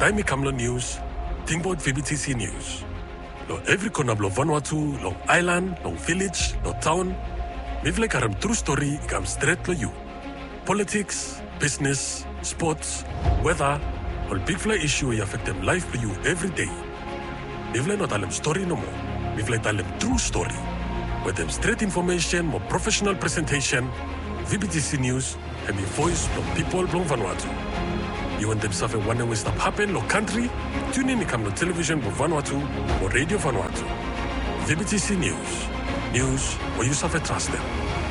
time Kamlo News, think about VBTC News. Lo every corner of Vanuatu, long island, long village, long town. Live like a true story, come straight to you. Politics, business, sports, weather, all big fly issue affect them life for you every day. Live like not tell them story no more. Live like tell them true story. With them straight information, more professional presentation, VBTC News, and the voice from people from Vanuatu. You want them suffer one way stop happen, lo country? Tune in to come to television for Vanuatu or radio Vanuatu. VBTC News. News where you suffer trust them.